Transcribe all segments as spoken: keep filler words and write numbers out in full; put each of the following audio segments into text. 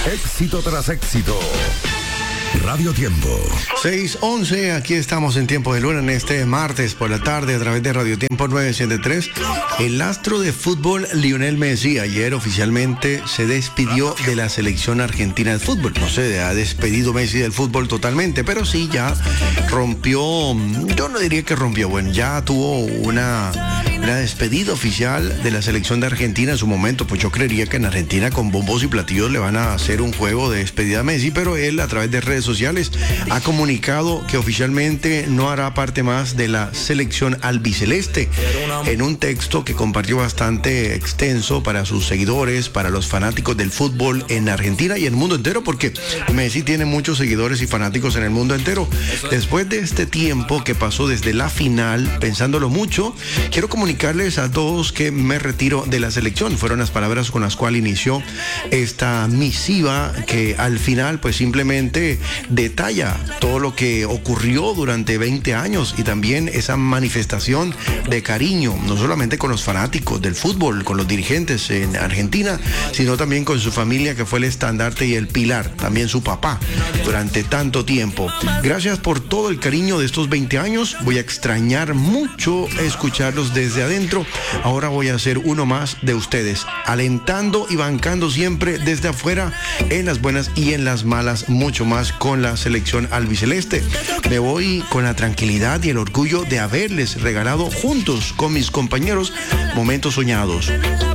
Éxito tras éxito. Radio Tiempo. seis once, aquí estamos en Tiempo de Luna en este martes por la tarde a través de Radio Tiempo novecientos setenta y tres. El astro de fútbol Lionel Messi ayer oficialmente se despidió de la selección argentina de fútbol. No se ha despedido Messi del fútbol totalmente, pero sí ya rompió, yo no diría que rompió, bueno, ya tuvo una... La despedida oficial de la selección de Argentina en su momento, pues yo creería que en Argentina con bombos y platillos le van a hacer un juego de despedida a Messi, pero él a través de redes sociales ha comunicado que oficialmente no hará parte más de la selección albiceleste. En un texto que compartió bastante extenso para sus seguidores, para los fanáticos del fútbol en Argentina y en el mundo entero, porque Messi tiene muchos seguidores y fanáticos en el mundo entero. Después de este tiempo que pasó desde la final, pensándolo mucho, quiero comunicar a todos que me retiro de la selección. Fueron las palabras con las cuales inició esta misiva que al final pues simplemente detalla todo lo que ocurrió durante veinte años y también esa manifestación de cariño, no solamente con los fanáticos del fútbol, con los dirigentes en Argentina, sino también con su familia, que fue el estandarte y el pilar, también su papá, durante tanto tiempo. Gracias por todo el cariño de estos veinte años. Voy a extrañar mucho escucharlos desde adentro. Ahora voy a ser uno más de ustedes, alentando y bancando siempre desde afuera, en las buenas y en las malas, mucho más con la selección albiceleste. Me voy con la tranquilidad y el orgullo de haberles regalado juntos con mis compañeros momentos soñados.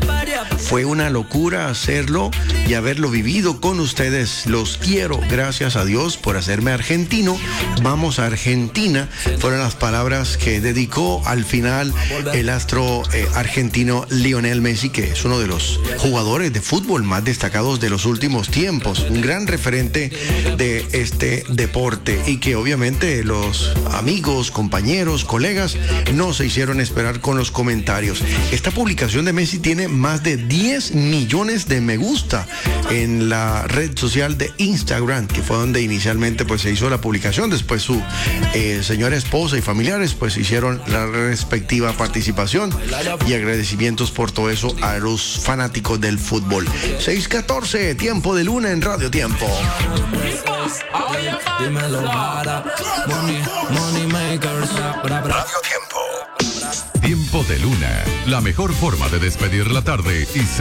Fue una locura hacerlo y haberlo vivido con ustedes. Los quiero, gracias a Dios por hacerme argentino. Vamos a Argentina, fueron las palabras que dedicó al final el astro eh, argentino Lionel Messi, que es uno de los jugadores de fútbol más destacados de los últimos tiempos, un gran referente de este deporte, y que obviamente los amigos, compañeros, colegas no se hicieron esperar con los comentarios. Esta publicación de Messi tiene más de diez millones de me gusta en la red social de Instagram, que fue donde inicialmente pues se hizo la publicación. Después su eh, señora esposa y familiares pues hicieron la respectiva participación y agradecimientos por todo eso a los fanáticos del fútbol. seis catorce, Tiempo de Luna en Radio Tiempo. Radio Tiempo. Tiempo de Luna, la mejor forma de despedir la tarde y